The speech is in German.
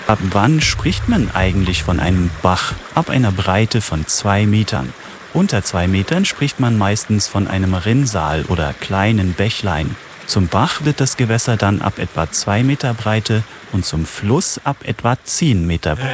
Ab wann spricht man eigentlich von einem Bach? Ab einer Breite von 2 Metern. Unter 2 Metern spricht man meistens von einem Rinnsal oder kleinen Bächlein. Zum Bach wird das Gewässer dann ab etwa 2 Meter Breite und zum Fluss ab etwa 10 Meter Breite.